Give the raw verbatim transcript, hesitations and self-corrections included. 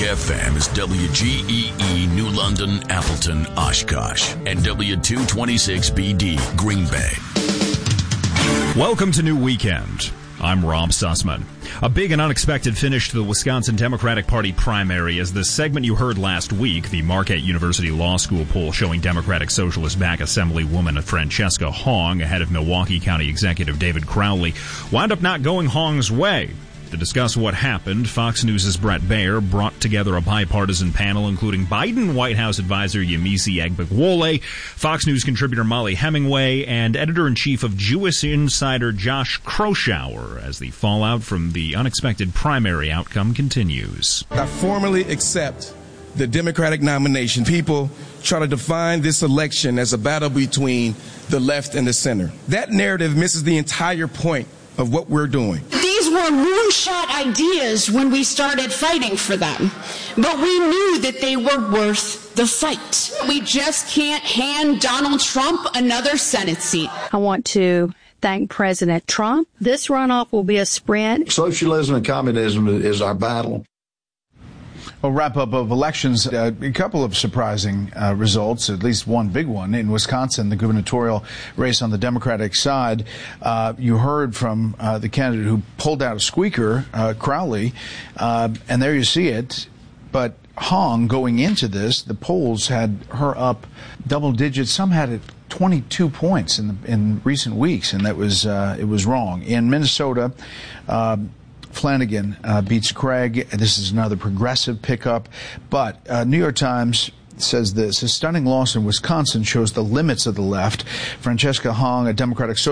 F M is W G E E New London, Appleton, Oshkosh, and W two twenty-six B D Green Bay. Welcome to New Weekend. I'm Rob Sussman. A big and unexpected finish to the Wisconsin Democratic Party primary as the segment you heard last week, the Marquette University Law School poll showing Democratic Socialist-backed Assemblywoman Francesca Hong ahead of Milwaukee County Executive David Crowley, wound up not going Hong's way. To discuss what happened, Fox News' Brett Baier brought together a bipartisan panel including Biden White House advisor Yemisi Agbekwole, Fox News contributor Molly Hemingway, and editor-in-chief of Jewish Insider Josh Kroshauer as the fallout from the unexpected primary outcome continues. I formally accept the Democratic nomination. People try to define this election as a battle between the left and the center. That narrative misses the entire point of what we're doing. These were moonshot ideas when we started fighting for them, but we knew that they were worth the fight. We just can't hand Donald Trump another Senate seat. I want to thank President Trump. This runoff will be a sprint. Socialism and communism is our battle. A wrap-up of elections, uh, a couple of surprising uh, results, at least one big one. In Wisconsin, the gubernatorial race on the Democratic side, uh, you heard from uh, the candidate who pulled out a squeaker, uh, Crowley, uh, and there you see it. But Hong, going into this, the polls had her up double digits. Some had it twenty-two points in, the, in recent weeks, and that was uh, it was wrong. In Minnesota, uh, Flanagan uh, beats Craig. This is another progressive pickup. But uh, New York Times says this: a stunning loss in Wisconsin shows the limits of the left. Francesca Hong, a Democratic social